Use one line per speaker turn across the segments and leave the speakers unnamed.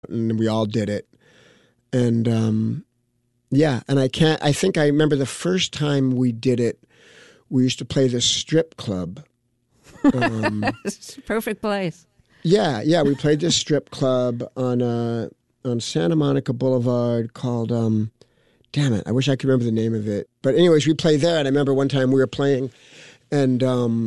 and we all did it. And yeah, and I think I remember the first time we did it, we used to play this strip club.
It's a perfect place.
Yeah, we played this strip club on Santa Monica Boulevard called, damn it, I wish I could remember the name of it. But anyways, we played there, and I remember one time we were playing, and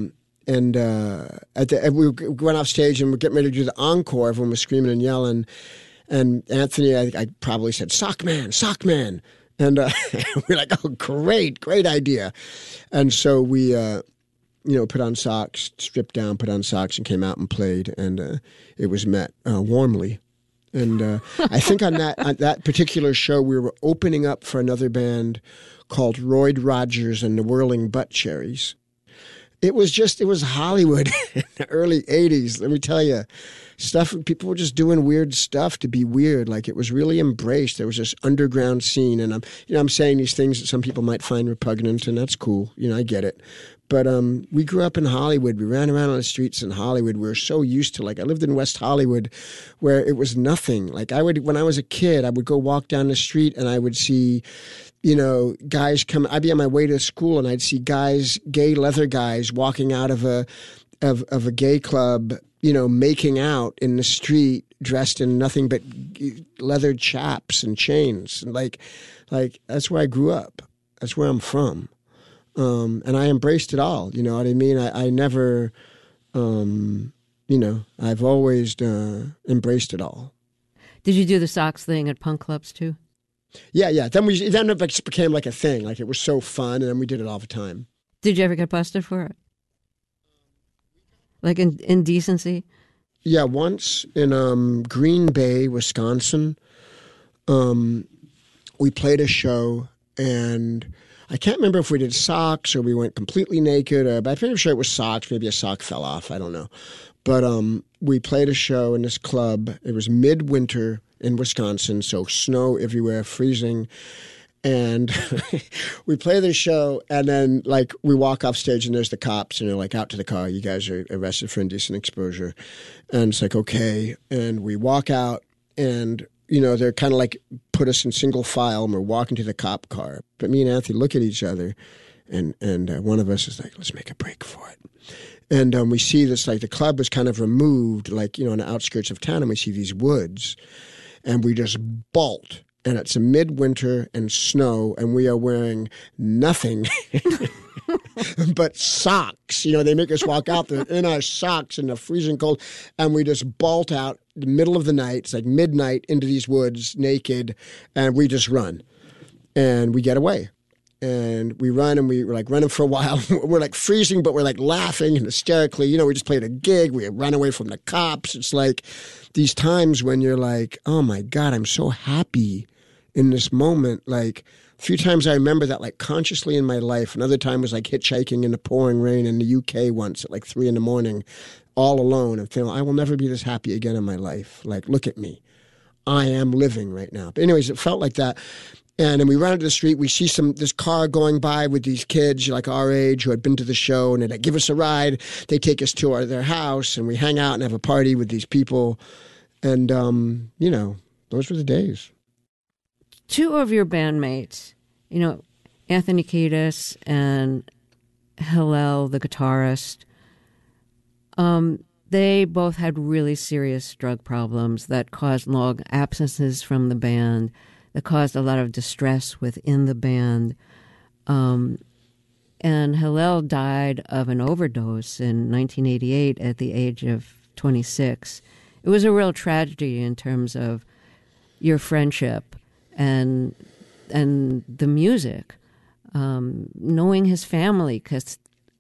we went off stage and we're getting ready to do the encore. Everyone was screaming and yelling, and Anthony, I probably said, "Sock man," and we're like, "Oh, great idea!" And so we, put on socks, stripped down, put on socks, and came out and played, and it was met warmly. And I think on that particular show, we were opening up for another band called Royd Rogers and the Whirling Butt Cherries. It was Hollywood in the early 80s. Let me tell you, people were just doing weird stuff to be weird. Like, it was really embraced. There was this underground scene, and I'm saying these things that some people might find repugnant, and that's cool. I get it. But we grew up in Hollywood. We ran around on the streets in Hollywood. We were so used to, I lived in West Hollywood where it was nothing. When I was a kid, I would go walk down the street and I would see, guys come. I'd be on my way to school and I'd see gay leather guys walking out of a gay club, making out in the street, dressed in nothing but leather chaps and chains. And like that's where I grew up. That's where I'm from. And I embraced it all. You know what I mean? I never, I've always embraced it all.
Did you do the socks thing at punk clubs too?
Yeah. Then it just became like a thing. Like, it was so fun, and then we did it all the time.
Did you ever get busted for it? Like indecency?
Yeah, once in Green Bay, Wisconsin, we played a show, and I can't remember if we did socks or we went completely naked, but I'm pretty sure it was socks. Maybe a sock fell off. I don't know. But we played a show in this club. It was midwinter in Wisconsin, so snow everywhere, freezing. And we play the show, and then, we walk off stage, and there's the cops, and they're like, "Out to the car. You guys are arrested for indecent exposure." And it's like, okay. And we walk out, and they're kind of put us in single file, and we're walking to the cop car. But me and Anthony look at each other, and one of us is like, "Let's make a break for it." And we see this, the club was kind of removed, on the outskirts of town, and we see these woods, and we just bolt. And it's a midwinter and snow, and we are wearing nothing but socks. They make us walk out there in our socks in the freezing cold, and we just bolt out the middle of the night. It's like midnight into these woods, naked, and we just run. And we get away. And we run, and we're running for a while. We're freezing, but we're laughing and hysterically. We just played a gig. We run away from the cops. It's these times when you're like, oh my God, I'm so happy in this moment. A few times I remember that consciously in my life. Another time was hitchhiking in the pouring rain in the UK once at 3 a.m, all alone, and feeling I will never be this happy again in my life. Look at me. I am living right now. But anyways, it felt like that. And then we run into the street. We see this car going by with these kids our age who had been to the show, and they give us a ride. They take us to their house, and we hang out and have a party with these people. And, those were the days.
Two of your bandmates, Anthony Kiedis and Hillel, the guitarist, they both had really serious drug problems that caused long absences from the band, that caused a lot of distress within the band. And Hillel died of an overdose in 1988 at the age of 26. It was a real tragedy in terms of your friendship and the music, knowing his family, because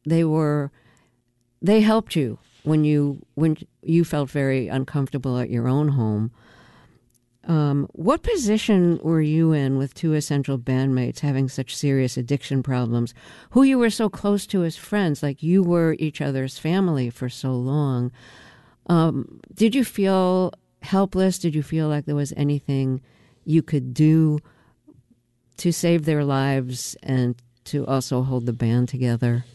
they helped you when you felt very uncomfortable at your own home. What position were you in with two essential bandmates having such serious addiction problems, who you were so close to as friends, you were each other's family for so long? Did you feel helpless? Did you feel like there was anything you could do to save their lives and to also hold the band together?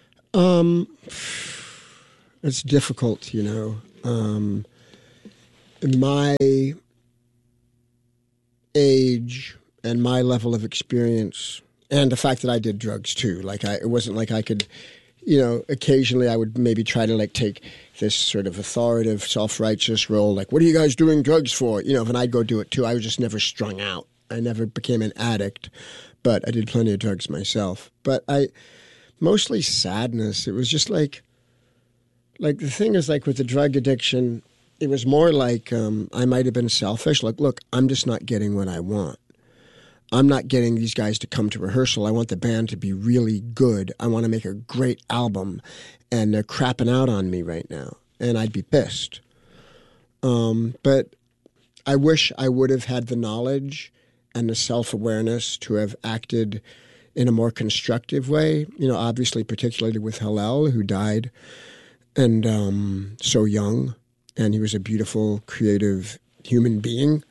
It's difficult, my age and my level of experience, and the fact that I did drugs too. It wasn't like I could, occasionally I would maybe try to take this sort of authoritative, self-righteous role, like, what are you guys doing drugs for? And I'd go do it too. I was just never strung out. I never became an addict, but I did plenty of drugs myself. But mostly sadness. It was just like the thing is, with the drug addiction, it was more like I might have been selfish. Look, I'm just not getting what I want. I'm not getting these guys to come to rehearsal. I want the band to be really good. I want to make a great album, and they're crapping out on me right now, and I'd be pissed. But I wish I would have had the knowledge and the self-awareness to have acted in a more constructive way. Obviously, particularly with Hillel, who died and so young, and he was a beautiful, creative human being.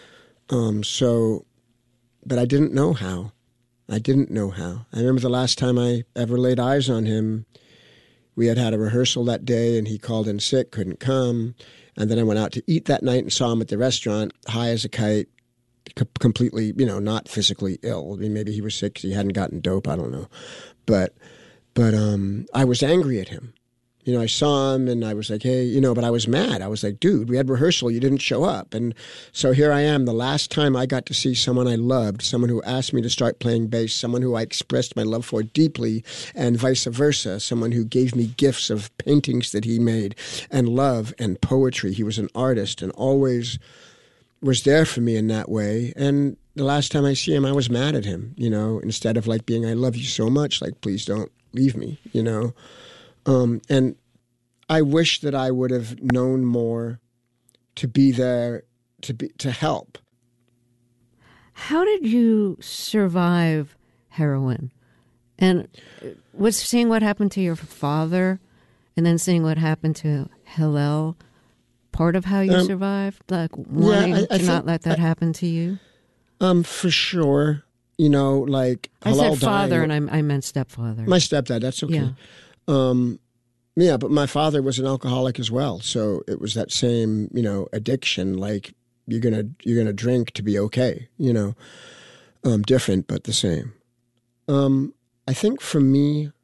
But I didn't know how. I remember the last time I ever laid eyes on him, we had a rehearsal that day, and he called in sick, couldn't come. And then I went out to eat that night and saw him at the restaurant, high as a kite, completely, not physically ill. I mean, maybe he was sick 'cause he hadn't gotten dope. I don't know. But I was angry at him. I saw him and I was like, hey, but I was mad. I was like, dude, we had rehearsal. You didn't show up. And so here I am, the last time I got to see someone I loved, someone who asked me to start playing bass, someone who I expressed my love for deeply, and vice versa, someone who gave me gifts of paintings that he made and love and poetry. He was an artist and always was there for me in that way. And the last time I see him, I was mad at him, instead of being, I love you so much, please don't leave me, and I wish that I would have known more to be there, to help.
How did you survive heroin? And was seeing what happened to your father and then seeing what happened to Hillel part of how you survived? Wanting to not let that happen to you?
For sure. I
said father and I meant stepfather.
My stepdad, that's okay. Yeah. But my father was an alcoholic as well. So it was that same, addiction, you're gonna drink to be okay, different but the same. I think for me,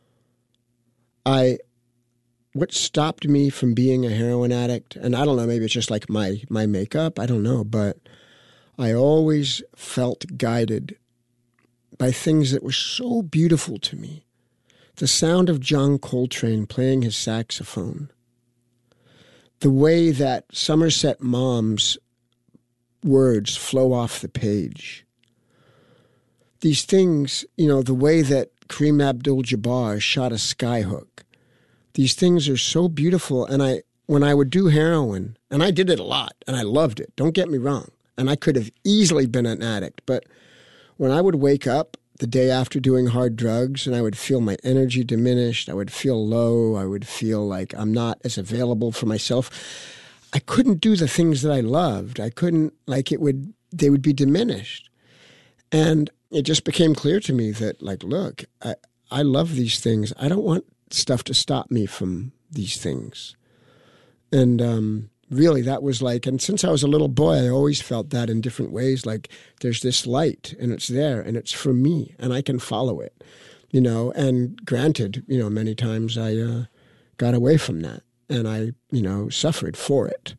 what stopped me from being a heroin addict, and I don't know, maybe it's just my makeup, I don't know, but I always felt guided by things that were so beautiful to me. The sound of John Coltrane playing his saxophone. The way that Somerset Maugham's words flow off the page. These things, the way that Kareem Abdul-Jabbar shot a skyhook. These things are so beautiful. And when I would do heroin, and I did it a lot, and I loved it, don't get me wrong, and I could have easily been an addict, but when I would wake up the day after doing hard drugs and I would feel my energy diminished, I would feel low, I would feel like I'm not as available for myself, I couldn't do the things that I loved. I couldn't, they would be diminished. And it just became clear to me that, look, I love these things. I don't want stuff to stop me from these things. And really, that was and since I was a little boy, I always felt that in different ways, there's this light, and it's there, and it's for me, and I can follow it, and granted, many times I got away from that, and I, suffered for it.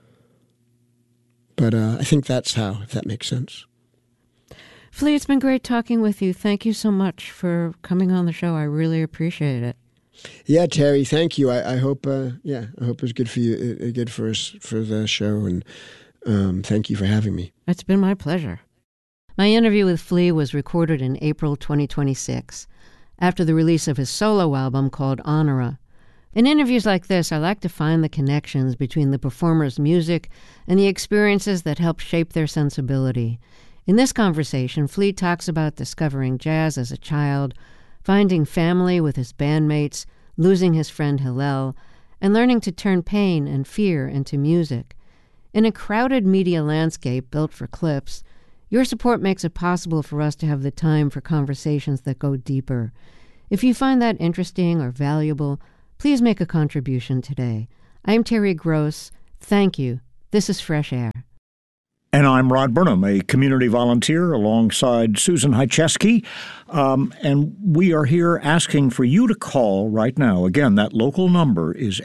But I think that's how, if that makes sense.
Flea, it's been great talking with you. Thank you so much for coming on the show. I really appreciate it.
Yeah, Terry, thank you. I hope, I hope it was good for you, good for us, for the show, and thank you for having me.
It's been my pleasure. My interview with Flea was recorded in April 2026, after the release of his solo album called Honora. In interviews like this, I like to find the connections between the performer's music and the experiences that help shape their sensibility. In this conversation, Flea talks about discovering jazz as a child, finding family with his bandmates, losing his friend Hillel, and learning to turn pain and fear into music. In a crowded media landscape built for clips, your support makes it possible for us to have the time for conversations that go deeper. If you find that interesting or valuable, please make a contribution today. I'm Terry Gross. Thank you. This is Fresh Air.
And I'm Rod Burnham, a community volunteer alongside Susan Hycheski. And we are here asking for you to call right now. Again, that local number is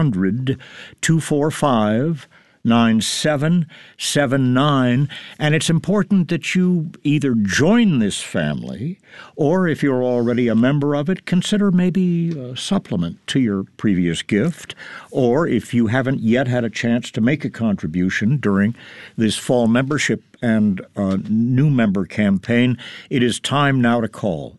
800-245-9779. And it's important that you either join this family or, if you're already a member of it, consider maybe a supplement to your previous gift. Or if you haven't yet had a chance to make a contribution during this fall membership and new member campaign, it is time now to call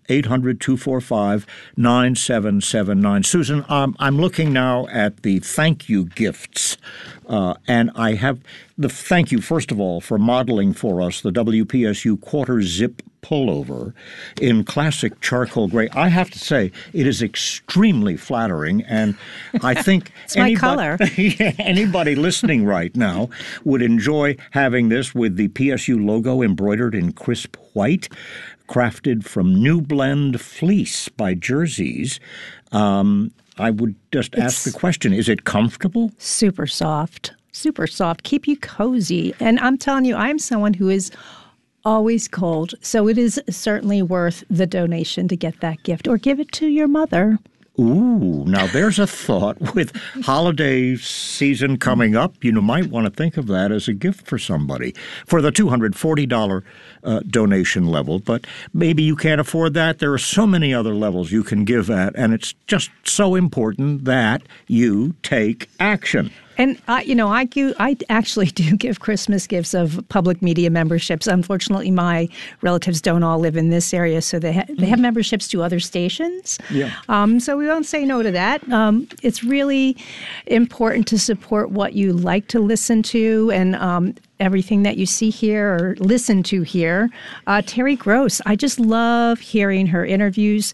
800-245-9779. Susan, I'm looking now at the thank you gifts, and I have the thank you, first of all, for modeling for us the WPSU quarter zip pullover in classic charcoal gray. I have to say, it is extremely flattering, and I think
it's my color.
Anybody listening right now would enjoy having this with the PSU logo embroidered in crisp white, crafted from New Blend fleece by Jerseys. I would just ask the question, is it comfortable?
Super soft. Super soft. Keep you cozy. And I'm telling you, I'm someone who is always cold. So it is certainly worth the donation to get that gift, or give it to your mother.
Ooh, now there's a thought. With holiday season coming up, you might want to think of that as a gift for somebody for the $240 donation level. But maybe you can't afford that. There are so many other levels you can give at, and it's just so important that you take action.
And, I actually do give Christmas gifts of public media memberships. Unfortunately, my relatives don't all live in this area, so they have memberships to other stations.
Yeah.
So we won't say no to that. It's really important to support what you like to listen to, and everything that you see here or listen to here. Terry Gross, I just love hearing her interviews.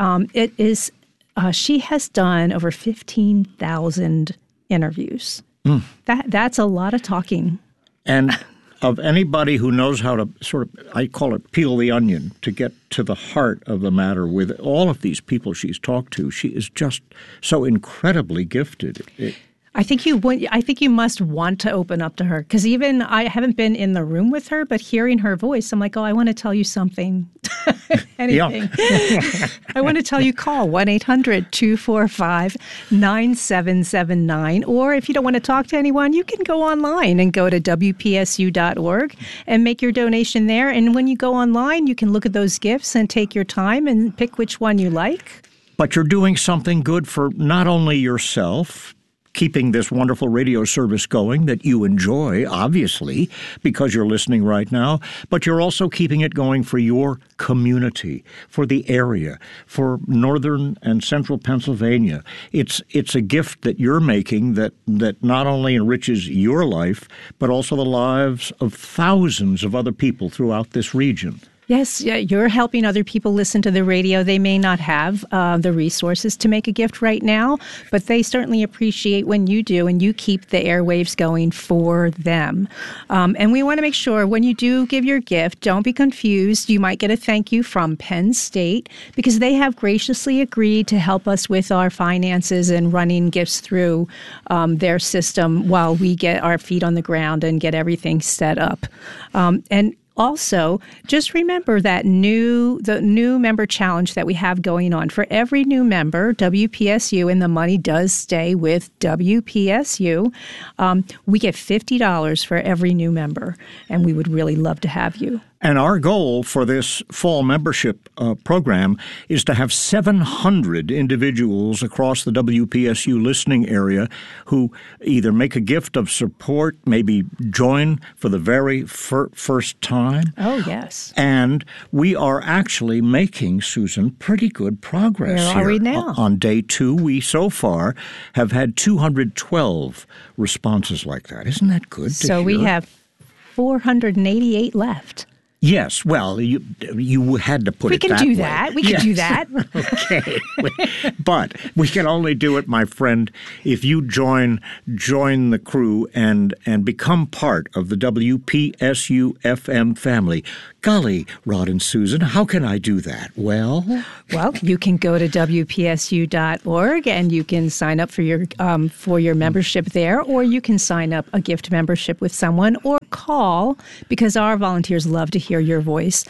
She has done over 15,000 interviews. That's a lot of talking.
And of anybody who knows how to sort of, I call it peel the onion, to get to the heart of the matter with all of these people she's talked to, she is just so incredibly gifted.
I think you must want to open up to her, because even I haven't been in the room with her, but hearing her voice, I'm like, oh, I want to tell you something. Anything. I want to tell you, call 1-800-245-9779. Or if you don't want to talk to anyone, you can go online and go to WPSU.org and make your donation there. And when you go online, you can look at those gifts and take your time and pick which one you like.
But you're doing something good for not only yourself, keeping this wonderful radio service going that you enjoy, obviously, because you're listening right now, but you're also keeping it going for your community, for the area, for northern and central Pennsylvania. It's a gift that you're making that not only enriches your life, but also the lives of thousands of other people throughout this region.
Yes, you're helping other people listen to the radio. They may not have the resources to make a gift right now, but they certainly appreciate when you do, and you keep the airwaves going for them. And we want to make sure when you do give your gift, don't be confused. You might get a thank you from Penn State, because they have graciously agreed to help us with our finances and running gifts through their system while we get our feet on the ground and get everything set up. And also, just remember that the new member challenge that we have going on. For every new member, WPSU, and the money does stay with WPSU, we get $50 for every new member, and we would really love to have you.
And our goal for this fall membership program is to have 700 individuals across the WPSU listening area who either make a gift of support, maybe join for the very first time.
Oh, yes.
And we are actually making, Susan, pretty good progress here.
Where are we now?
On day 2, we so far have had 212 responses like that. Isn't that good to hear?
So we have 488 left.
Yes, well, you had to put it that way.
We can do that. We can do that.
Okay. But we can only do it, my friend, if you join the crew and become part of the WPSU-FM family. Golly, Rod and Susan, how can I do that? Well,
you can go to WPSU.org and you can sign up for your membership there, or you can sign up a gift membership with someone, or call, because our volunteers love to hear your voice,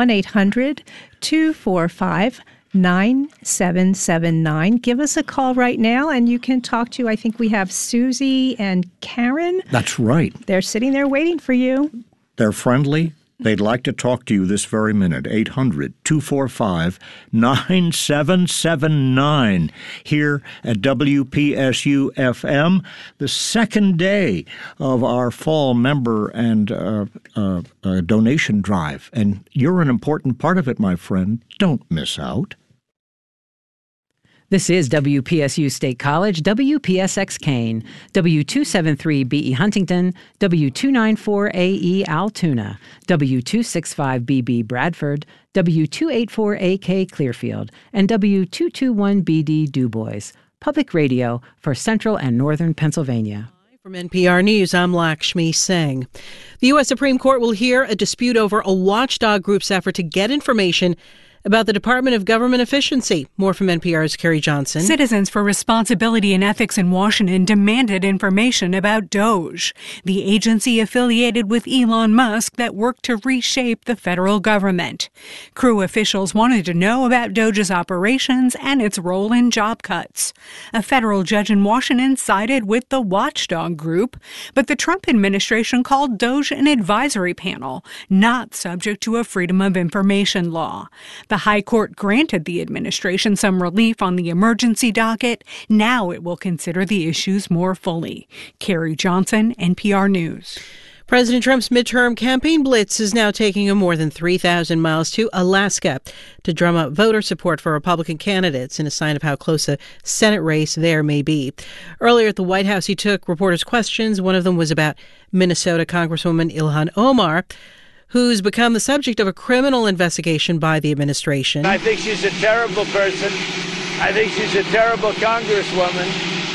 1-800-245-9779. Give us a call right now and you can talk to, I think we have Susie and Karen.
That's right.
They're sitting there waiting for you.
They're friendly. They'd like to talk to you this very minute. 800-245-9779 here at WPSU-FM, the second day of our fall member and donation drive. And you're an important part of it, my friend. Don't miss out.
This is WPSU State College, WPSX Kane, W273BE Huntington, W294AE Altoona, W265BB Bradford, W284AK Clearfield, and W221BD DuBois. Public radio for Central and Northern Pennsylvania.
From NPR News, I'm Lakshmi Singh. The U.S. Supreme Court will hear a dispute over a watchdog group's effort to get information about the Department of Government Efficiency. More from NPR's Carrie Johnson.
Citizens for Responsibility and Ethics in Washington demanded information about DOGE, the agency affiliated with Elon Musk that worked to reshape the federal government. Crew officials wanted to know about DOGE's operations and its role in job cuts. A federal judge in Washington sided with the watchdog group, but the Trump administration called DOGE an advisory panel, not subject to a Freedom of Information law. The High Court granted the administration some relief on the emergency docket. Now it will consider the issues more fully. Carrie Johnson, NPR News.
President Trump's midterm campaign blitz is now taking him more than 3,000 miles to Alaska to drum up voter support for Republican candidates in a sign of how close a Senate race there may be. Earlier at the White House, he took reporters' questions. One of them was about Minnesota Congresswoman Ilhan Omar, who's become the subject of a criminal investigation by the administration.
I think she's a terrible person. I think she's a terrible congresswoman.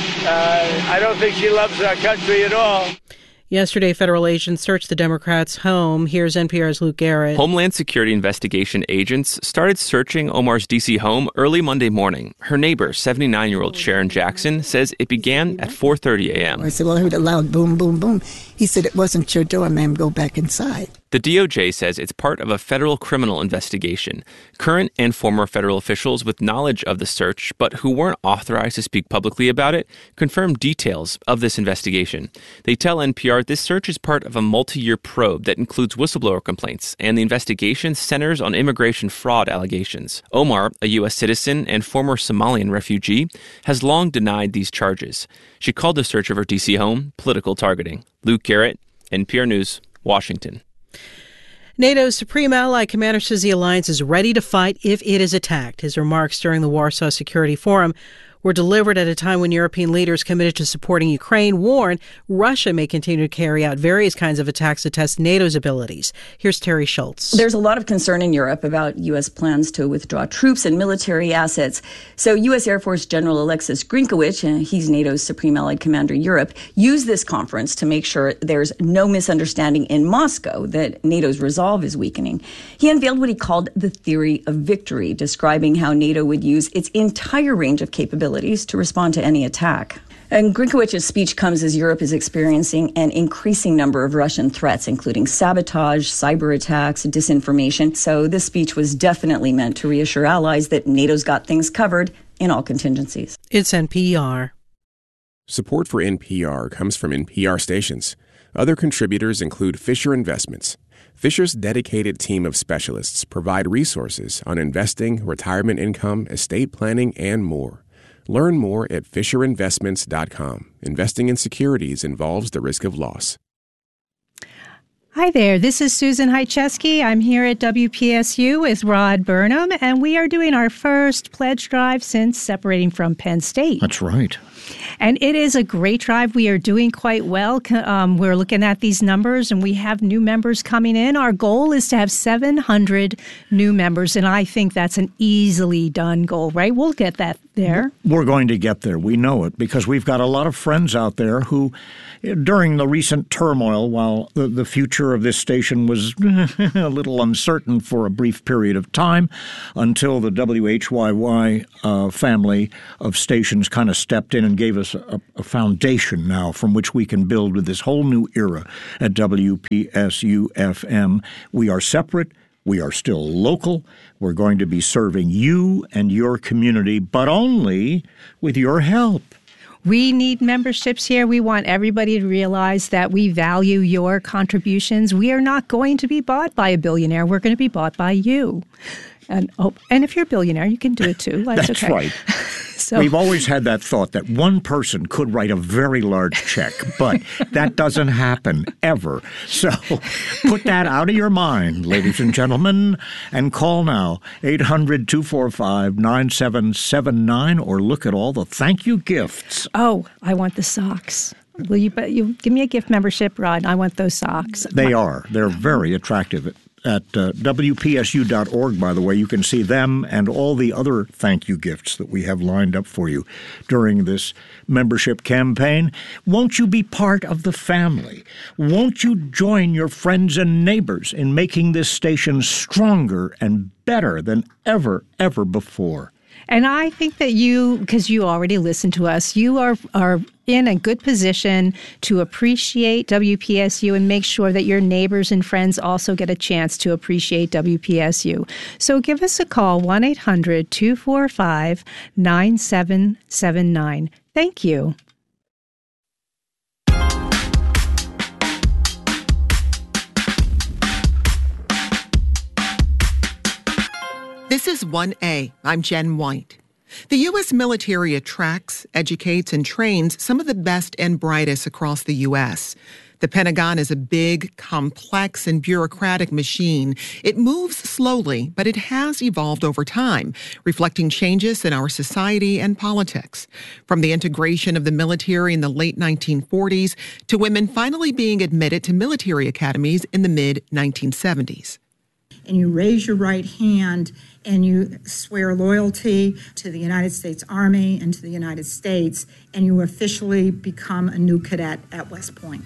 I don't think she loves our country at all.
Yesterday, federal agents searched the Democrats' home. Here's NPR's Luke Garrett.
Homeland Security investigation agents started searching Omar's D.C. home early Monday morning. Her neighbor, 79-year-old Sharon Jackson, says it began at 4:30 a.m.
I said, well, I heard a loud boom, boom, boom. He said, it wasn't your door, ma'am. Go back inside.
The DOJ says it's part of a federal criminal investigation. Current and former federal officials with knowledge of the search, but who weren't authorized to speak publicly about it, confirmed details of this investigation. They tell NPR this search is part of a multi-year probe that includes whistleblower complaints, and the investigation centers on immigration fraud allegations. Omar, a U.S. citizen and former Somalian refugee, has long denied these charges. She called the search of her D.C. home political targeting. Luke Garrett, NPR News, Washington.
NATO's Supreme Allied Commander says the alliance is ready to fight if it is attacked. His remarks during the Warsaw Security Forum were delivered at a time when European leaders committed to supporting Ukraine warn Russia may continue to carry out various kinds of attacks to test NATO's abilities. Here's Terry Schultz.
There's a lot of concern in Europe about U.S. plans to withdraw troops and military assets. So U.S. Air Force General Alexis Grinkowicz, he's NATO's Supreme Allied Commander Europe, used this conference to make sure there's no misunderstanding in Moscow that NATO's resolve is weakening. He unveiled what he called the theory of victory, describing how NATO would use its entire range of capabilities to respond to any attack. And Grinkowicz's speech comes as Europe is experiencing an increasing number of Russian threats, including sabotage, cyber attacks, disinformation. So this speech was definitely meant to reassure allies that NATO's got things covered in all contingencies.
It's NPR.
Support for NPR comes from NPR stations. Other contributors include Fisher Investments. Fisher's dedicated team of specialists provide resources on investing, retirement income, estate planning, and more. Learn more at FisherInvestments.com. Investing in securities involves the risk of loss.
Hi there, this is Susan Hycheski. I'm here at WPSU with Rod Burnham, and we are doing our first pledge drive since separating from Penn State.
That's right.
And it is a great drive. We are doing quite well. We're looking at these numbers, and we have new members coming in. Our goal is to have 700 new members, and I think that's an easily done goal, right? We'll get that there.
We're going to get there. We know it because we've got a lot of friends out there who, during the recent turmoil, while the future of this station was a little uncertain for a brief period of time until the WHYY family of stations kind of stepped in and gave us a foundation now from which we can build with this whole new era at WPSU-FM. We are separate. We are still local. We're going to be serving you and your community, but only with your help.
We need memberships here. We want everybody to realize that we value your contributions. We are not going to be bought by a billionaire. We're going to be bought by you. And if you're a billionaire, you can do it too.
That's
okay.
Right. We've always had that thought that one person could write a very large check, but that doesn't happen ever. So put that out of your mind, ladies and gentlemen, and call now, 800-245-9779, or look at all the thank you gifts.
Oh, I want the socks. Will you give me a gift membership, Rod? I want those socks.
They're very attractive. At WPSU.org, by the way, you can see them and all the other thank you gifts that we have lined up for you during this membership campaign. Won't you be part of the family? Won't you join your friends and neighbors in making this station stronger and better than ever before?
And I think that you, because you already listen to us, you are in a good position to appreciate WPSU and make sure that your neighbors and friends also get a chance to appreciate WPSU. So give us a call, 1-800-245-9779. Thank you.
This is 1A. I'm Jen White. The U.S. military attracts, educates, and trains some of the best and brightest across the U.S. The Pentagon is a big, complex, and bureaucratic machine. It moves slowly, but it has evolved over time, reflecting changes in our society and politics. From the integration of the military in the late 1940s to women finally being admitted to military academies in the mid-1970s.
And you raise your right hand and you swear loyalty to the United States Army and to the United States, and you officially become a new cadet at West Point.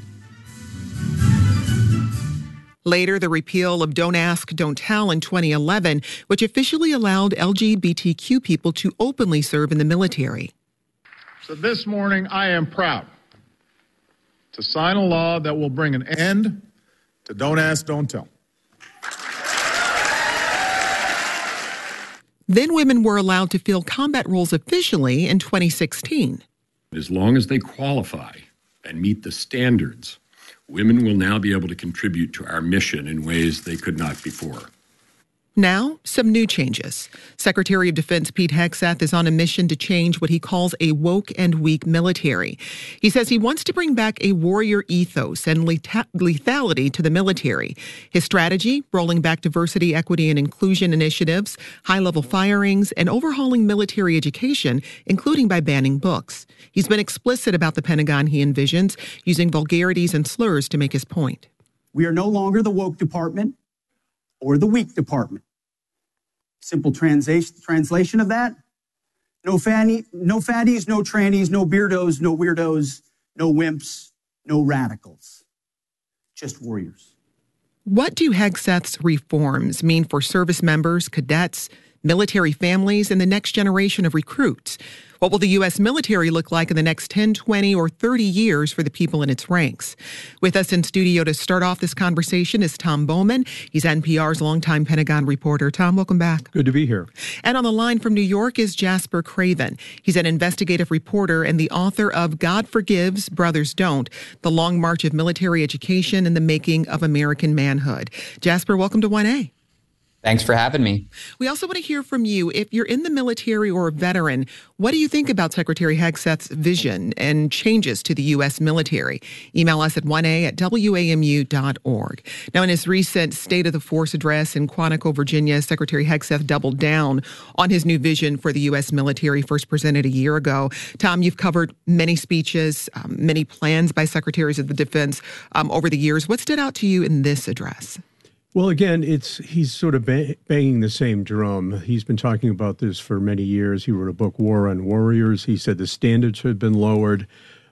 Later, the repeal of Don't Ask, Don't Tell in 2011, which officially allowed LGBTQ people to openly serve in the military.
So this morning, I am proud to sign a law that will bring an end to Don't Ask, Don't Tell.
Then women were allowed to fill combat roles officially in 2016.
As long as they qualify and meet the standards, women will now be able to contribute to our mission in ways they could not before.
Now, some new changes. Secretary of Defense Pete Hegseth is on a mission to change what he calls a woke and weak military. He says he wants to bring back a warrior ethos and lethality to the military. His strategy, rolling back diversity, equity, and inclusion initiatives, high-level firings, and overhauling military education, including by banning books. He's been explicit about the Pentagon he envisions, using vulgarities and slurs to make his point.
We are no longer the woke department or the weak department. Simple translation of that: no fatties, no trannies, no beardos, no weirdos, no wimps, no radicals. Just warriors.
What do Hegseth's reforms mean for service members, cadets, military families, and the next generation of recruits? What will the U.S. military look like in the next 10, 20, or 30 years for the people in its ranks? With us in studio to start off this conversation is Tom Bowman. He's NPR's longtime Pentagon reporter. Tom, welcome back.
Good to be here.
And on the line from New York is Jasper Craven. He's an investigative reporter and the author of God Forgives, Brothers Don't, The Long March of Military Education and the Making of American Manhood. Jasper, welcome to 1A.
Thanks for having me.
We also want to hear from you. If you're in the military or a veteran, what do you think about Secretary Hegseth's vision and changes to the U.S. military? Email us at 1a@wamu.org. Now, in his recent State of the Force address in Quantico, Virginia, Secretary Hegseth doubled down on his new vision for the U.S. military, first presented a year ago. Tom, you've covered many speeches, many plans by secretaries of the defense over the years. What stood out to you in this address?
Well, again, he's sort of banging the same drum. He's been talking about this for many years. He wrote a book, War on Warriors. He said the standards have been lowered.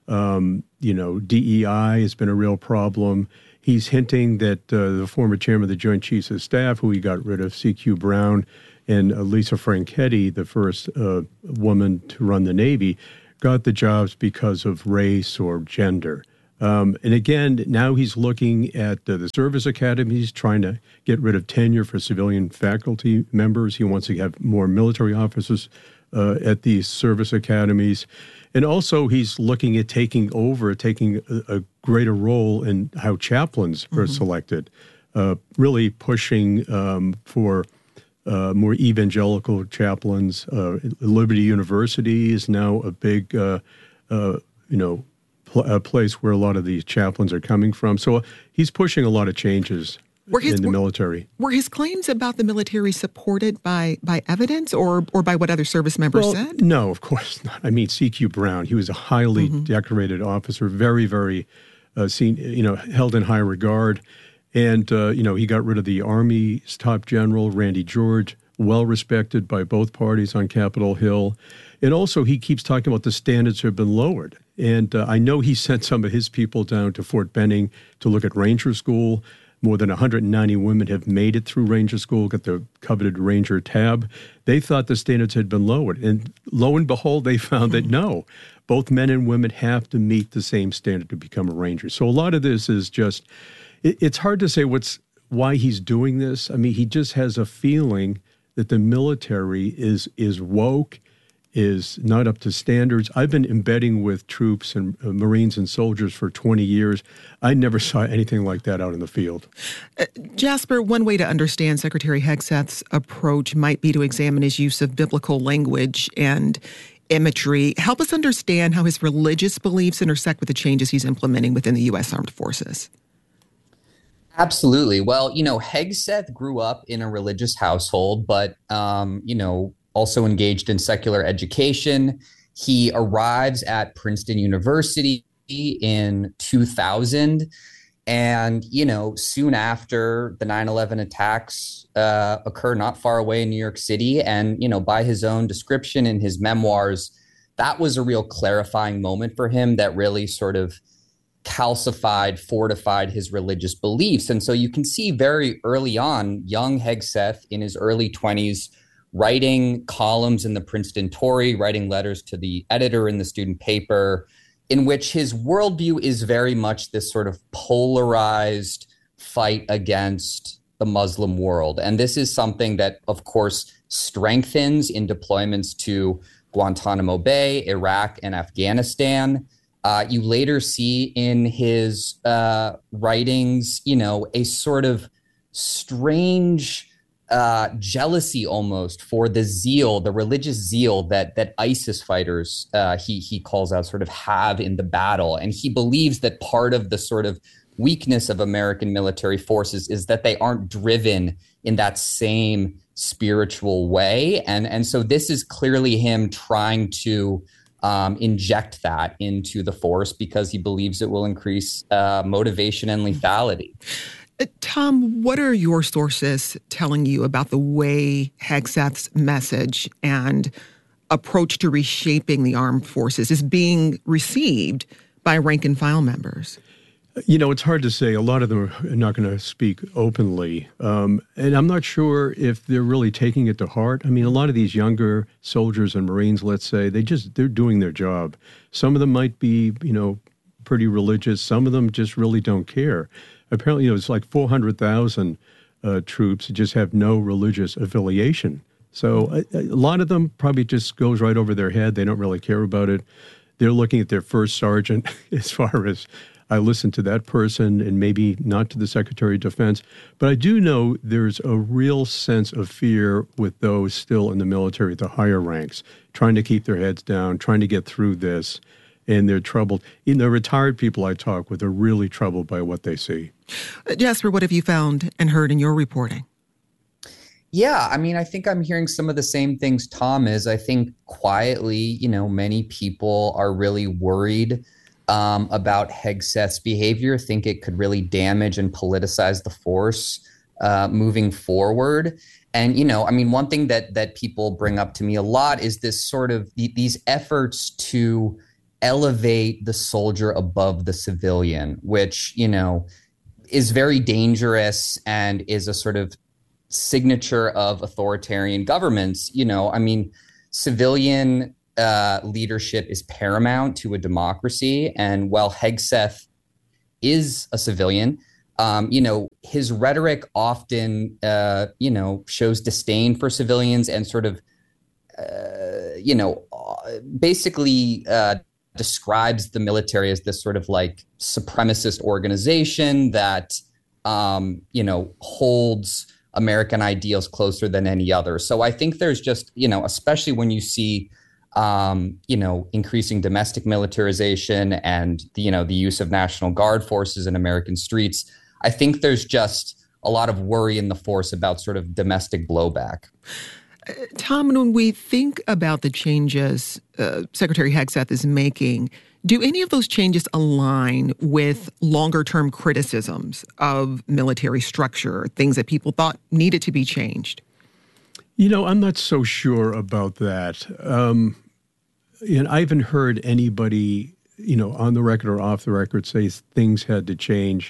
DEI has been a real problem. He's hinting that the former chairman of the Joint Chiefs of Staff, who he got rid of, C.Q. Brown, and Lisa Franchetti, the first woman to run the Navy, got the jobs because of race or gender. And again, now he's looking at the service academies, trying to get rid of tenure for civilian faculty members. He wants to have more military officers at these service academies. And also he's looking at taking a greater role in how chaplains are selected, really pushing for more evangelical chaplains. Liberty University is now a big, a place where a lot of these chaplains are coming from. So he's pushing a lot of changes in the military.
Were his claims about the military supported by evidence or by what other service members said?
No, of course not. I mean, C.Q. Brown, he was a highly decorated officer, very, very held in high regard. And, he got rid of the Army's top general, Randy George, well respected by both parties on Capitol Hill. And also he keeps talking about the standards have been lowered. And I know he sent some of his people down to Fort Benning to look at Ranger School. More than 190 women have made it through Ranger School, got the coveted Ranger tab. They thought the standards had been lowered. And lo and behold, they found that no, both men and women have to meet the same standard to become a Ranger. So a lot of this is just, it's hard to say why he's doing this. I mean, he just has a feeling that the military is woke, is not up to standards. I've been embedding with troops and Marines and soldiers for 20 years. I never saw anything like that out in the field.
Jasper, one way to understand Secretary Hegseth's approach might be to examine his use of biblical language and imagery. Help us understand how his religious beliefs intersect with the changes he's implementing within the U.S. Armed Forces.
Absolutely. Well, Hegseth grew up in a religious household, but, also engaged in secular education. He arrives at Princeton University in 2000. And, soon after the 9/11 attacks occur not far away in New York City. And, by his own description in his memoirs, that was a real clarifying moment for him that really sort of fortified his religious beliefs. And so you can see very early on, young Hegseth in his early 20s, writing columns in the Princeton Tory, writing letters to the editor in the student paper, in which his worldview is very much this sort of polarized fight against the Muslim world. And this is something that, of course, strengthens in deployments to Guantanamo Bay, Iraq, and Afghanistan. You later see in his writings, a sort of strange jealousy almost for the zeal, the religious zeal that ISIS fighters, he calls out, sort of have in the battle. And he believes that part of the sort of weakness of American military forces is that they aren't driven in that same spiritual way. And so this is clearly him trying to inject that into the force because he believes it will increase motivation and lethality.
Tom, what are your sources telling you about the way Hegseth's message and approach to reshaping the armed forces is being received by rank and file members?
It's hard to say. A lot of them are not going to speak openly. And I'm not sure if they're really taking it to heart. I mean, a lot of these younger soldiers and Marines, let's say, they're doing their job. Some of them might be, pretty religious. Some of them just really don't care. Apparently, it's like 400,000 troops just have no religious affiliation. So a lot of them probably just goes right over their head. They don't really care about it. They're looking at their first sergeant as far as I listen to that person and maybe not to the Secretary of Defense. But I do know there's a real sense of fear with those still in the military at the higher ranks, trying to keep their heads down, trying to get through this. And they're troubled. Even the retired people I talk with are really troubled by what they see.
Jasper, what have you found and heard in your reporting?
Yeah, I mean, I think I'm hearing some of the same things Tom is. I think quietly, many people are really worried about Hegseth's behavior, think it could really damage and politicize the force moving forward. And, one thing that people bring up to me a lot is this sort of these efforts to elevate the soldier above the civilian, which, is very dangerous and is a sort of signature of authoritarian governments. Civilian leadership is paramount to a democracy. And while Hegseth is a civilian, his rhetoric often, shows disdain for civilians and sort of, basically describes the military as this sort of like supremacist organization that, holds American ideals closer than any other. So I think there's just, especially when you see, increasing domestic militarization and, the use of National Guard forces in American streets, I think there's just a lot of worry in the force about sort of domestic blowback.
Tom, when we think about the changes Secretary Hegseth is making, do any of those changes align with longer-term criticisms of military structure, things that people thought needed to be changed?
I'm not so sure about that. I haven't heard anybody, on the record or off the record say things had to change.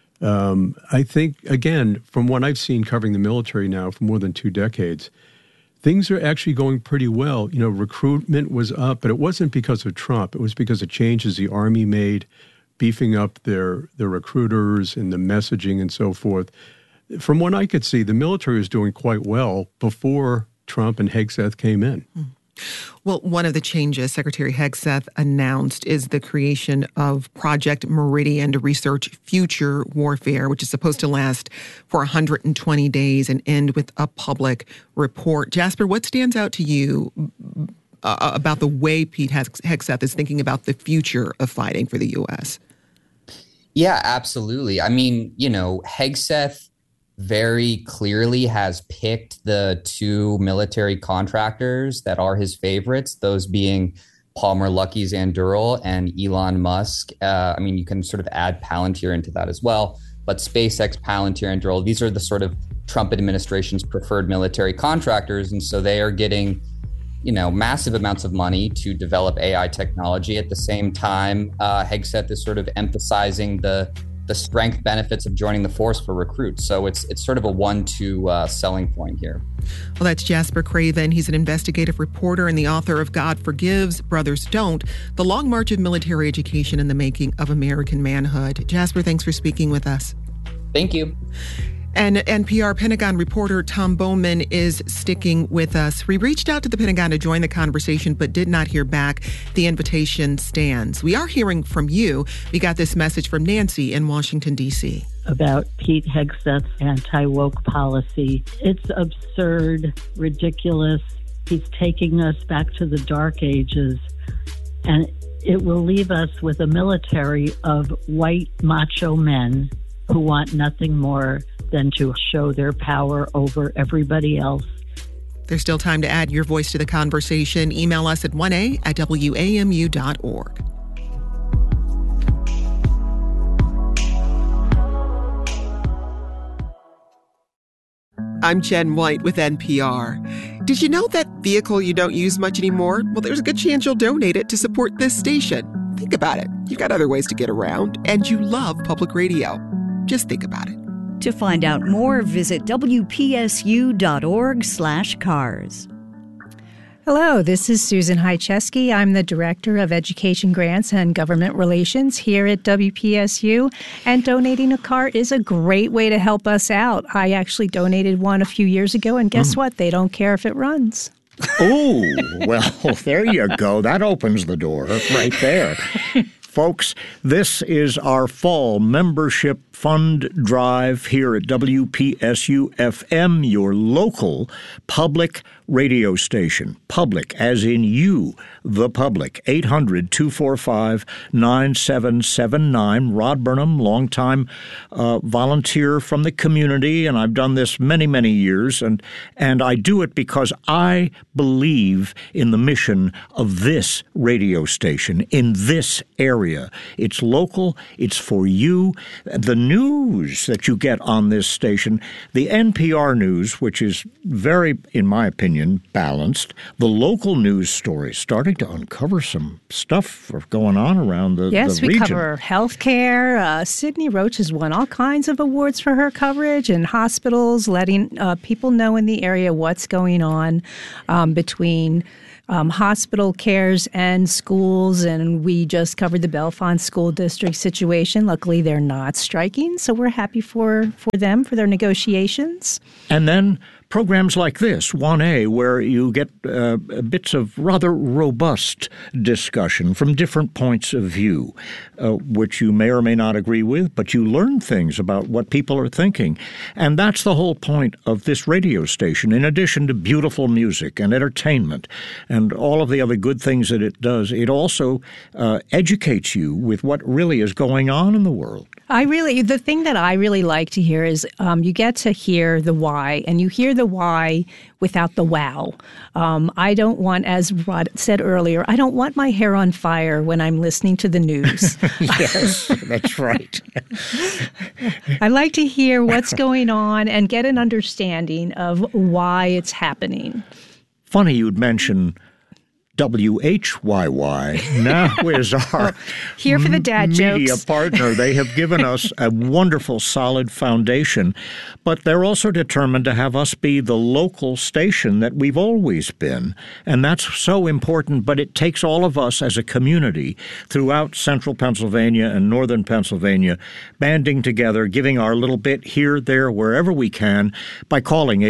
I think, again, from what I've seen covering the military now for more than 2 decades, things are actually going pretty well. Recruitment was up, but it wasn't because of Trump. It was because of changes the Army made, beefing up their recruiters and the messaging and so forth. From what I could see, the military was doing quite well before Trump and Hegseth came in.
Well, one of the changes Secretary Hegseth announced is the creation of Project Meridian to research future warfare, which is supposed to last for 120 days and end with a public report. Jasper, what stands out to you about the way Pete Hegseth is thinking about the future of fighting for the U.S.?
Yeah, absolutely. I mean, Hegseth very clearly has picked the 2 military contractors that are his favorites, those being Palmer Luckey Zandurl and Elon Musk. You can sort of add Palantir into that as well, but SpaceX, Palantir, and Anduril, these are the sort of Trump administration's preferred military contractors. And so they are getting, massive amounts of money to develop AI technology. At the same time, Hegseth is sort of emphasizing the strength benefits of joining the force for recruits. So it's sort of a 1-2 selling point here.
Well, that's Jasper Craven. He's an investigative reporter and the author of God Forgives, Brothers Don't, The Long March of Military Education and the Making of American Manhood. Jasper, thanks for speaking with us.
Thank you.
And NPR Pentagon reporter Tom Bowman is sticking with us. We reached out to the Pentagon to join the conversation, but did not hear back. The invitation stands. We are hearing from you. We got this message from Nancy in Washington, D.C.
About Pete Hegseth's anti-woke policy. It's absurd, ridiculous. He's taking us back to the dark ages. And it will leave us with a military of white macho men who want nothing more than to show their power over everybody else.
There's still time to add your voice to the conversation. Email us at 1a@wamu.org. I'm Jen White with NPR. Did you know that vehicle you don't use much anymore? Well, there's a good chance you'll donate it to support this station. Think about it. You've got other ways to get around, and you love public radio. Just think about it.
To find out more, visit wpsu.org/cars.
Hello, this is Susan Hycheski. I'm the Director of Education Grants and Government Relations here at WPSU, and donating a car is a great way to help us out. I actually donated one a few years ago, and guess what? They don't care if it runs.
Oh, well, there you go. That opens the door right there. folks, this is our fall membership fund drive here at WPSU-FM, your local public radio station. Public, as in you, the public. 800-245-9779. Rod Burnham, longtime volunteer from the community, and I've done this many, many years, and I do it because I believe in the mission of this radio station in this area. It's local. It's for you. The news that you get on this station, the NPR news, which is very, in my opinion, balanced. The local news stories starting to uncover some stuff going on around the
Yes,
region.
we cover healthcare. Sydney Roach has won all kinds of awards for her coverage in hospitals, letting people know in the area what's going on between hospital cares and schools, and we just covered the Bellefonte School District situation. Luckily, they're not striking, so we're happy for them, for their negotiations.
And then programs like this, 1A, where you get bits of rather robust discussion from different points of view, which you may or may not agree with, but you learn things about what people are thinking. And that's the whole point of this radio station. In addition to beautiful music and entertainment and all of the other good things that it does, it also educates you with what really is going on in the world.
The thing that I really like to hear is you get to hear the why, and you hear the why without the wow. I don't want, as Rod said earlier, I don't want my hair on fire when I'm listening to the news.
Yes, that's right.
I like to hear what's going on and get an understanding of why it's happening.
Funny you'd mention WHYY now is our
here for the dad
media
jokes.
partner. They have given us a wonderful, solid foundation, but they're also determined to have us be the local station that we've always been, and that's so important. But it takes all of us as a community throughout central Pennsylvania and northern Pennsylvania banding together, giving our little bit here, there, wherever we can by calling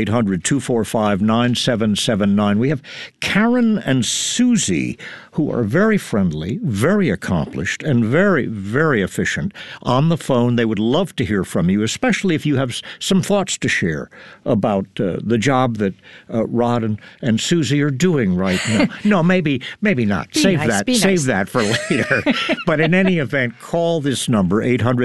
800-245-9779. We have Karen and Susie, who are very friendly, very accomplished, and very, very efficient on the phone. They would love to hear from you, especially if you have some thoughts to share about the job that Rod and Susie are doing right now. No, maybe not. Save that for later. But in any event, call this number,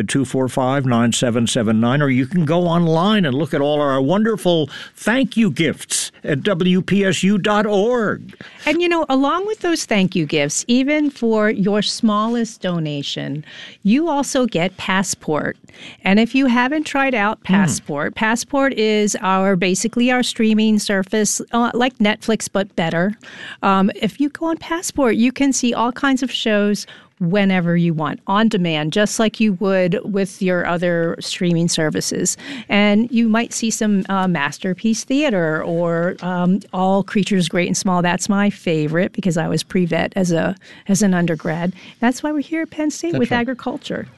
800-245-9779, or you can go online and look at all our wonderful thank you gifts at WPSU.org.
And, along with those thank you gifts, even for your smallest donation, you also get Passport. And if you haven't tried out Passport, Passport is basically our streaming service, like Netflix, but better. If you go on Passport, you can see all kinds of shows whenever you want, on demand, just like you would with your other streaming services. And you might see some Masterpiece Theater or All Creatures Great and Small. That's my favorite because I was pre-vet as an undergrad. That's why we're here at Penn State with agriculture.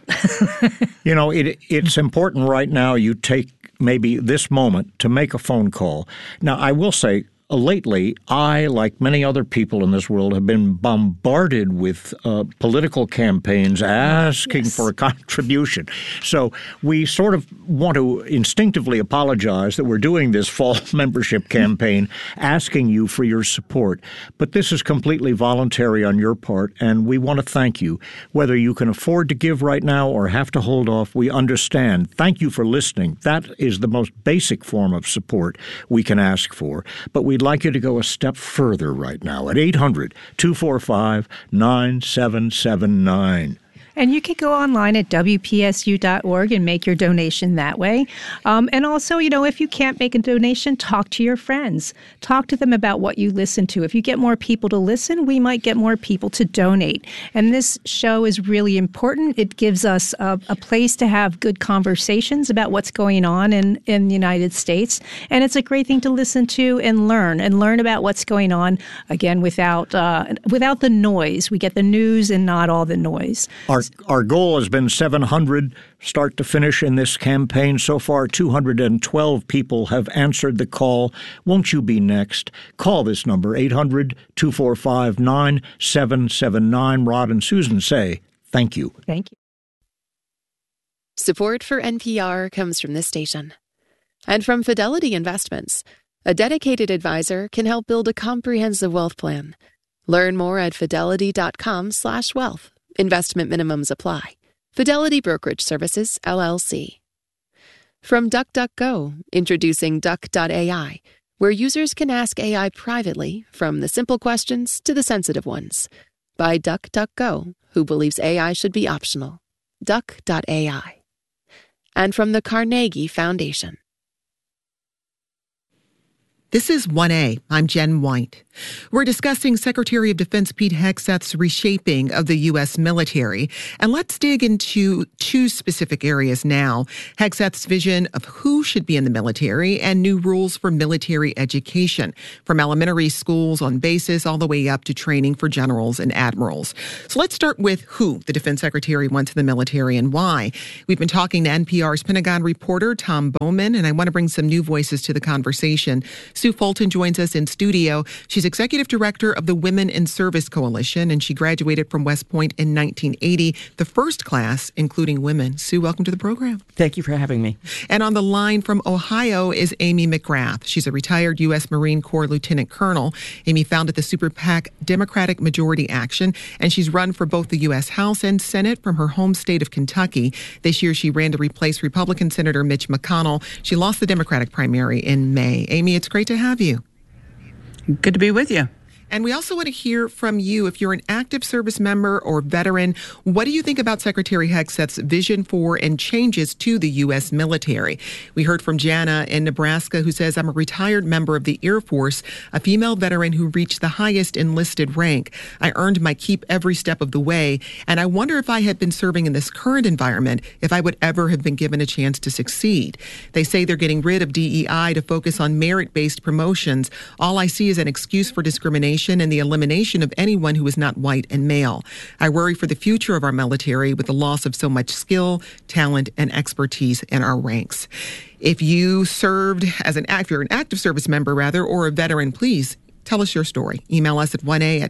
It's important right now you take maybe this moment to make a phone call. Now, I will say, lately, I, like many other people in this world, have been bombarded with political campaigns asking for a contribution. So we sort of want to instinctively apologize that we're doing this fall membership campaign, asking you for your support. But this is completely voluntary on your part, and we want to thank you. Whether you can afford to give right now or have to hold off, we understand. Thank you for listening. That is the most basic form of support we can ask for. But we'd like you to go a step further right now at 800-245-9779.
And you can go online at WPSU.org and make your donation that way. And also, if you can't make a donation, talk to your friends. Talk to them about what you listen to. If you get more people to listen, we might get more people to donate. And this show is really important. It gives us a place to have good conversations about what's going on in the United States. And it's a great thing to listen to and learn about what's going on, again, without the noise. We get the news and not all the noise.
Our goal has been 700 start to finish in this campaign. So far, 212 people have answered the call. Won't you be next? Call this number, 800-245-9779. Rod and Susan say Thank you.
Thank you.
Support for NPR comes from this station and from Fidelity Investments. A dedicated advisor can help build a comprehensive wealth plan. Learn more at fidelity.com/wealth. Investment minimums apply. Fidelity Brokerage Services, LLC. From DuckDuckGo, introducing Duck.ai, where users can ask AI privately, from the simple questions to the sensitive ones. By DuckDuckGo, who believes AI should be optional. Duck.ai. And from the Carnegie Foundation.
This is 1A. I'm Jen White. We're discussing Secretary of Defense Pete Hegseth's reshaping of the U.S. military. And let's dig into two specific areas now. Hegseth's vision of who should be in the military and new rules for military education, from elementary schools on bases all the way up to training for generals and admirals. So let's start with who the Defense Secretary wants in the military and why. We've been talking to NPR's Pentagon reporter, Tom Bowman, and I want to bring some new voices to the conversation. Sue Fulton joins us in studio. She's executive director of the Women in Service Coalition, and she graduated from West Point in 1980, the first class including women. Sue, welcome to the program.
Thank you for having me.
And on the line from Ohio is Amy McGrath. She's a retired U.S. Marine Corps lieutenant colonel. Amy founded the super PAC Democratic Majority Action, and she's run for both the U.S. House and Senate from her home state of Kentucky. This year, she ran to replace Republican Senator Mitch McConnell. She lost the Democratic primary in May. Amy, it's great to have you.
Good to be with you.
And we also want to hear from you. If you're an active service member or veteran, what do you think about Secretary Hegseth's vision for and changes to the U.S. military? We heard from Jana in Nebraska, who says, I'm a retired member of the Air Force, a female veteran who reached the highest enlisted rank. I earned my keep every step of the way, and I wonder if I had been serving in this current environment, if I would ever have been given a chance to succeed. They say they're getting rid of DEI to focus on merit-based promotions. All I see is an excuse for discrimination and the elimination of anyone who is not white and male. I worry for the future of our military with the loss of so much skill, talent, and expertise in our ranks. If you served as if you're an active service member, or a veteran, please tell us your story. Email us at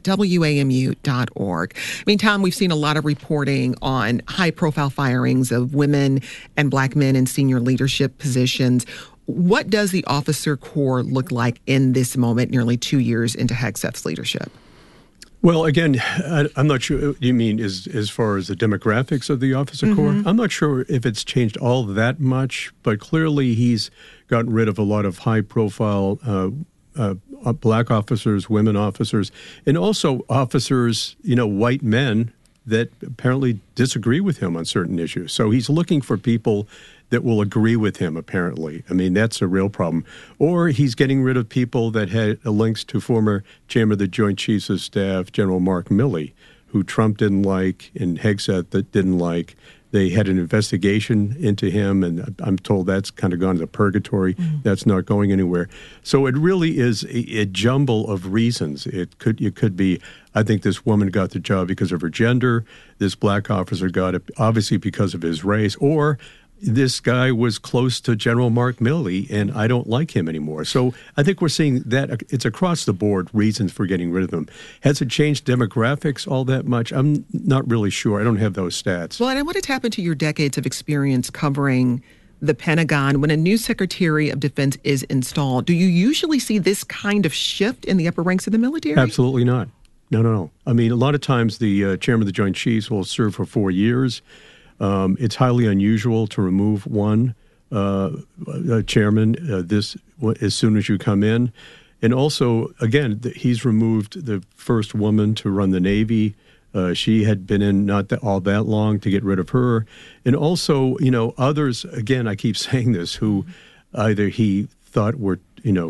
1a@wamu.org. I mean, Tom, we've seen a lot of reporting on high-profile firings of women and black men in senior leadership positions. What does the officer corps look like in this moment, nearly 2 years into Hegseth's leadership?
Well, again, I'm not sure you mean as far as the demographics of the officer corps. I'm not sure if it's changed all that much, but clearly he's gotten rid of a lot of high-profile black officers, women officers, and also officers, white men that apparently disagree with him on certain issues. So he's looking for people that will agree with him, apparently. I mean, that's a real problem. Or he's getting rid of people that had links to former Chairman of the Joint Chiefs of Staff, General Mark Milley, who Trump didn't like and Hegseth that didn't like. They had an investigation into him, and I'm told that's kind of gone to purgatory. That's not going anywhere. So it really is a jumble of reasons. It could be, I think this woman got the job because of her gender. This black officer got it obviously because of his race, or this guy was close to General Mark Milley, and I don't like him anymore. So I think we're seeing that it's across the board reasons for getting rid of him. Has it changed demographics all that much? I'm not really sure. I don't have those stats.
Well, and I want to tap into your decades of experience covering the Pentagon. When a new Secretary of Defense is installed, do you usually see this kind of shift in the upper ranks of the military?
Absolutely not. No. I mean, a lot of times the Chairman of the Joint Chiefs will serve for 4 years. It's highly unusual to remove one chairman as soon as you come in. And also, again, he's removed the first woman to run the Navy. She had been in not all that long, to get rid of her. And also, others, again, I keep saying this, who either he thought were,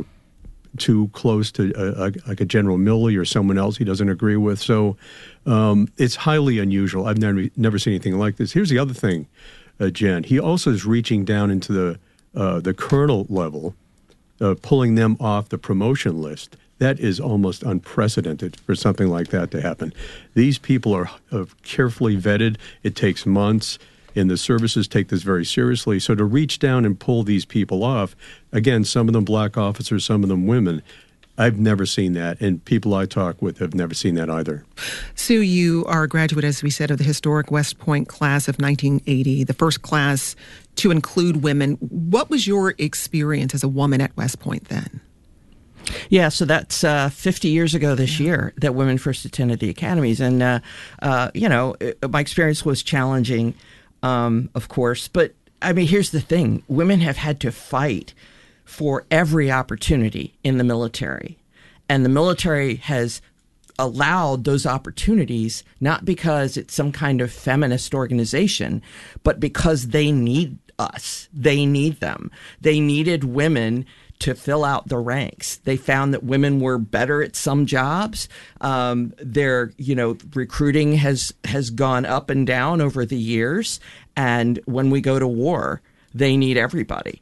too close to like a General Milley or someone else he doesn't agree with. So it's highly unusual. I've never seen anything like this. Here's the other thing, Jen. He also is reaching down into the colonel level, pulling them off the promotion list. That is almost unprecedented for something like that to happen. These people are carefully vetted. It takes months, and the services take this very seriously. So to reach down and pull these people off, again, some of them black officers, some of them women, I've never seen that, and people I talk with have never seen that either.
Sue, you are a graduate, as we said, of the historic West Point class of 1980, the first class to include women. What was your experience as a woman at West Point then?
Yeah, so that's 50 years ago this year that women first attended the academies. And, my experience was challenging, of course. But, I mean, here's the thing. Women have had to fight for every opportunity in the military. And the military has allowed those opportunities, not because it's some kind of feminist organization, but because they need us. They need them. They needed women to fill out the ranks. They found that women were better at some jobs. Their, recruiting has gone up and down over the years. And when we go to war, they need everybody.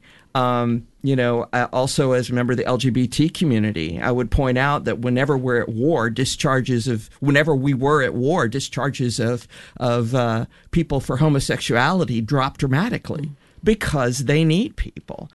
Also as a member of the LGBT community, I would point out that whenever we were at war, discharges of people for homosexuality dropped dramatically because they need people.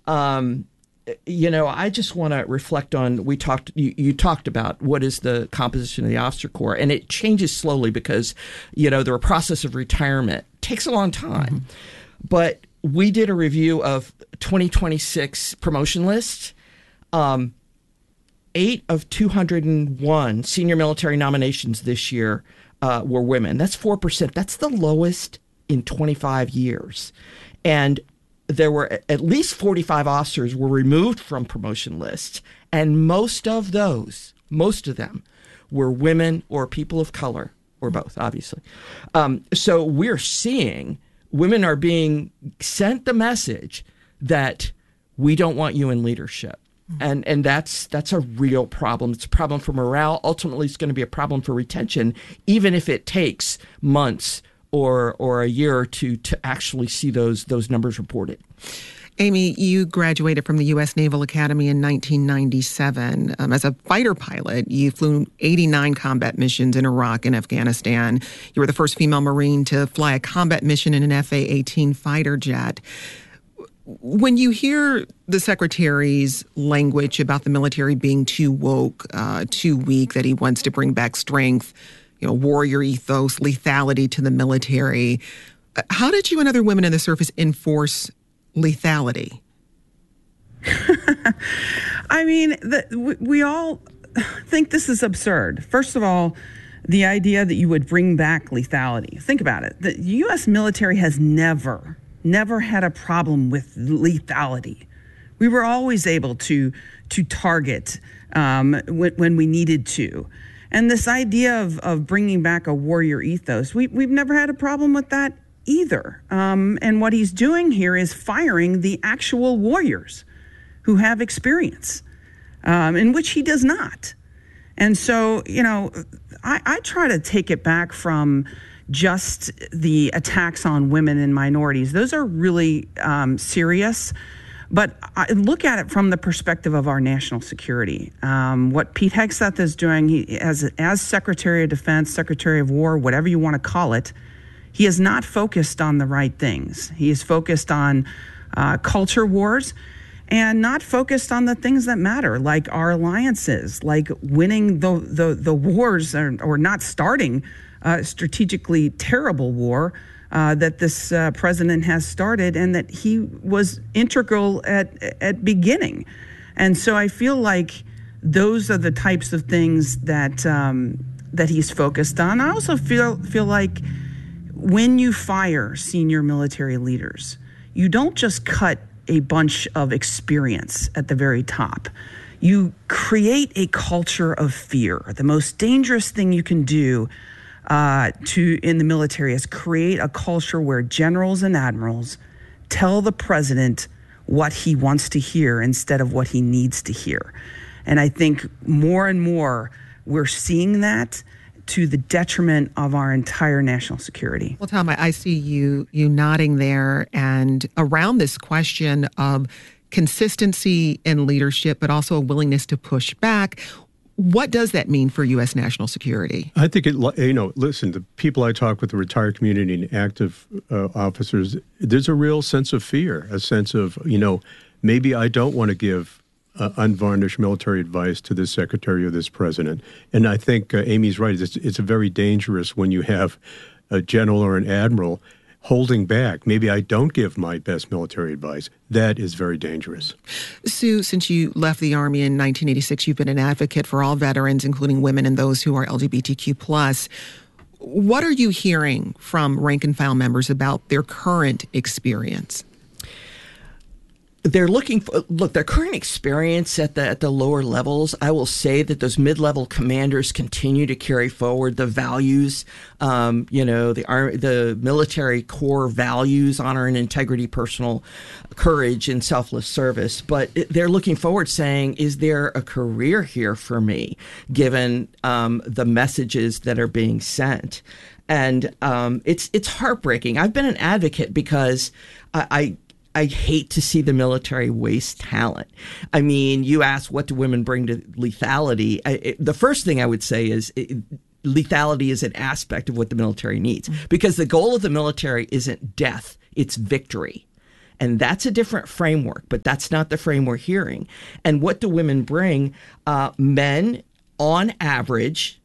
I just want to reflect on, you talked about what is the composition of the officer corps, and it changes slowly because, the process of retirement takes a long time. Mm-hmm. But we did a review of 2026 promotion list. 8 of 201 senior military nominations this year were women. That's 4%. That's the lowest in 25 years. And there were at least 45 officers were removed from promotion lists, and most of them were women or people of color, or both, obviously. So we're seeing women are being sent the message that we don't want you in leadership. And that's a real problem. It's a problem for morale. Ultimately, it's going to be a problem for retention, even if it takes months or a year or two to actually see those numbers reported.
Amy, you graduated from the U.S. Naval Academy in 1997. As a fighter pilot, you flew 89 combat missions in Iraq and Afghanistan. You were the first female Marine to fly a combat mission in an F/A-18 fighter jet. When you hear the Secretary's language about the military being too woke, too weak, that he wants to bring back strength, warrior ethos, lethality to the military, how did you and other women in the service enforce lethality?
I mean, we all think this is absurd. First of all, the idea that you would bring back lethality. Think about it. The U.S. military has never had a problem with lethality. We were always able to target when we needed to. And this idea of bringing back a warrior ethos, we've never had a problem with that either. And what he's doing here is firing the actual warriors who have experience, in which he does not. And so, I try to take it back from just the attacks on women and minorities. Those are really serious. But I look at it from the perspective of our national security. What Pete Hegseth is doing, he, as Secretary of Defense, Secretary of War, whatever you want to call it, he is not focused on the right things. He is focused on culture wars and not focused on the things that matter, like our alliances, like winning the wars or not starting a strategically terrible war that this president has started and that he was integral at beginning. And so I feel like those are the types of things that he's focused on. I also feel like when you fire senior military leaders, you don't just cut a bunch of experience at the very top. You create a culture of fear. The most dangerous thing you can do in the military is create a culture where generals and admirals tell the president what he wants to hear instead of what he needs to hear. And I think more and more we're seeing that to the detriment of our entire national security.
Well, Tom, I see you nodding there, and around this question of consistency in leadership, but also a willingness to push back. What does that mean for U.S. national security?
I think listen, the people I talk with, the retired community and active officers, there's a real sense of fear, a sense of, maybe I don't want to give unvarnished military advice to this secretary or this president. And I think Amy's right. It's very dangerous when you have a general or an admiral holding back. Maybe I don't give my best military advice. That is very dangerous.
Sue, since you left the Army in 1986, you've been an advocate for all veterans, including women and those who are LGBTQ+. What are you hearing from rank-and-file members about their current experience?
They're looking for, their current experience at the lower levels. I will say that those mid-level commanders continue to carry forward the values, the military core values, honor and integrity, personal courage, and selfless service. But they're looking forward, saying, is there a career here for me, given the messages that are being sent? And it's heartbreaking. I've been an advocate because I hate to see the military waste talent. I mean, you ask, what do women bring to lethality? The first thing I would say is lethality is an aspect of what the military needs, because the goal of the military isn't death, it's victory. And that's a different framework, but that's not the frame we're hearing. And what do women bring? Men, on average,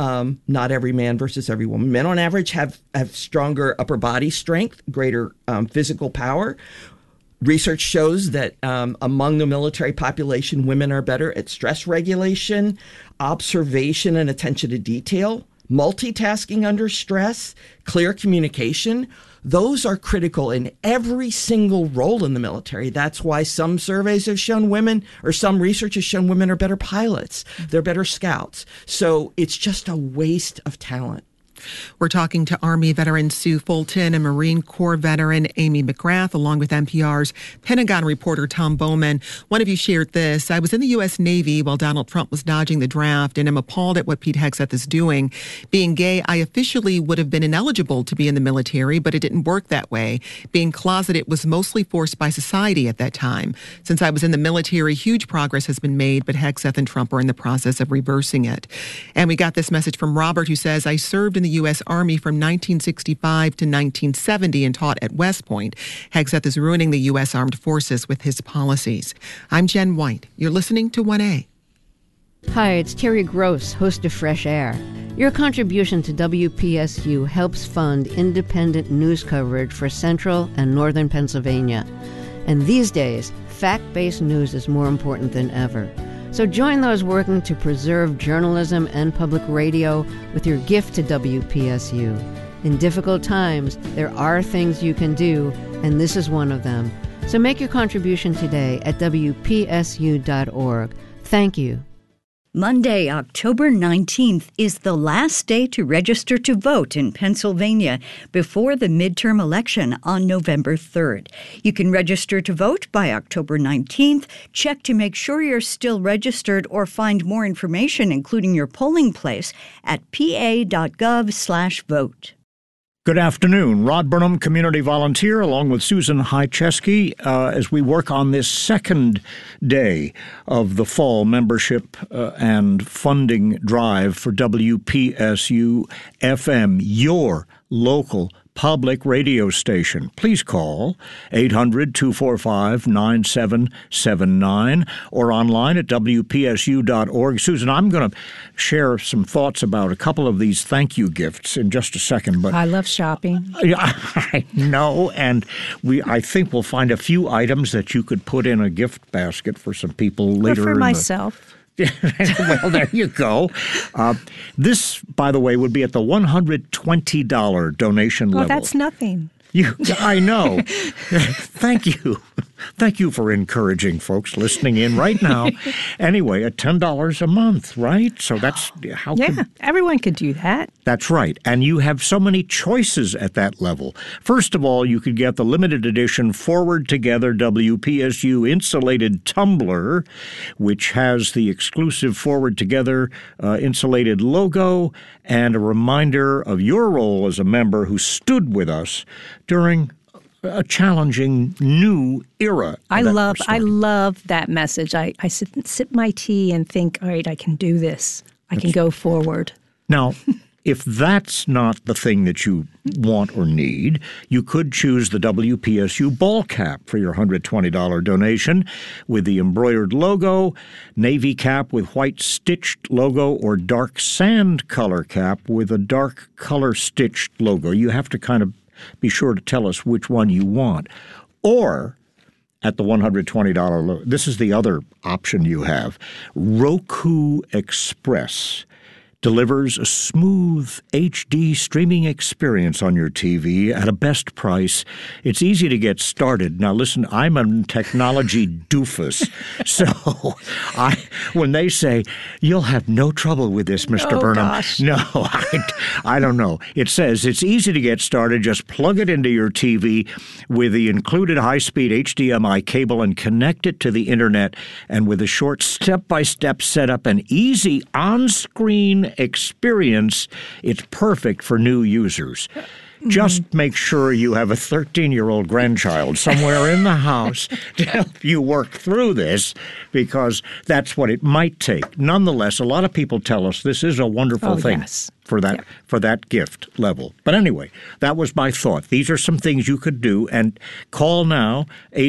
not every man versus every woman, men on average have stronger upper body strength, greater physical power. Research shows that among the military population, women are better at stress regulation, observation and attention to detail, multitasking under stress, clear communication. Those are critical in every single role in the military. That's why some surveys have shown women, or some research has shown women are better pilots. They're better scouts. So it's just a waste of talent.
We're talking to Army veteran Sue Fulton and Marine Corps veteran Amy McGrath, along with NPR's Pentagon reporter Tom Bowman. One of you shared this. I was in the U.S. Navy while Donald Trump was dodging the draft, and I'm appalled at what Pete Hegseth is doing. Being gay, I officially would have been ineligible to be in the military, but it didn't work that way. Being closeted was mostly forced by society at that time. Since I was in the military, huge progress has been made, but Hegseth and Trump are in the process of reversing it. And we got this message from Robert, who says, I served in the U.S. Army from 1965 to 1970 and taught at West Point. Hegseth is ruining the U.S. Armed Forces with his policies. I'm Jen White. You're listening to 1A.
Hi, it's Terry Gross, host of Fresh Air. Your contribution to WPSU helps fund independent news coverage for Central and Northern Pennsylvania. And these days, fact-based news is more important than ever. So join those working to preserve journalism and public radio with your gift to WPSU. In difficult times, there are things you can do, and this is one of them. So make your contribution today at WPSU.org. Thank you.
Monday, October 19th is the last day to register to vote in Pennsylvania before the midterm election on November 3rd. You can register to vote by October 19th. Check to make sure you're still registered or find more information, including your polling place, at pa.gov/vote.
Good afternoon. Rod Burnham, community volunteer, along with Susan Hycheski, as we work on this second day of the fall membership and funding drive for WPSU-FM, your local public radio station. Please call 800-245-9779 or online at WPSU.org. Susan, I'm going to share some thoughts about a couple of these thank you gifts in just a second. But
I love shopping.
I know, and I think we'll find a few items that you could put in a gift basket for some people later.
Or for myself.
Well, there you go. This, by the way, would be at the $120 donation level.
Oh, that's nothing.
I know. Thank you. Thank you for encouraging folks listening in right now. Anyway, at $10 a month, right? So that's how.
Yeah, everyone could do that.
That's right. And you have so many choices at that level. First of all, you could get the limited edition Forward Together WPSU insulated tumbler, which has the exclusive Forward Together insulated logo and a reminder of your role as a member who stood with us during a challenging new era.
I love that message. I sip my tea and think, all right, I can do this. I can go forward.
Now, if that's not the thing that you want or need, you could choose the WPSU ball cap for your $120 donation with the embroidered logo, navy cap with white stitched logo, or dark sand color cap with a dark color stitched logo. You have to kind of be sure to tell us which one you want. Or at the $120 logo, this is the other option you have. Roku Express delivers a smooth HD streaming experience on your TV at a best price. It's easy to get started. Now listen, I'm a technology doofus, so when they say, you'll have no trouble with this, Mr. Burnham.
Gosh.
No, I don't know. It says it's easy to get started. Just plug it into your TV with the included high-speed HDMI cable and connect it to the internet. And with a short step-by-step setup and easy on-screen experience, it's perfect for new users. Just make sure you have a 13-year-old grandchild somewhere in the house to help you work through this, because that's what it might take. Nonetheless, a lot of people tell us this is a wonderful thing.
Yes.
For that gift level. But anyway, that was my thought. These are some things you could do, and call now.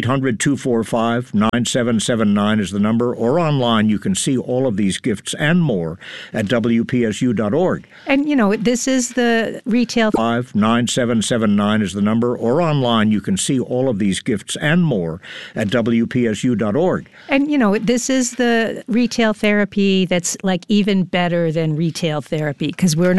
800-245-9779 is the number, or online you can see all of these gifts and more at WPSU.org.
And, this is the retail...
9779 is the number, or online you can see all of these gifts and more at WPSU.org.
And, this is the retail therapy that's like even better than retail therapy, because we're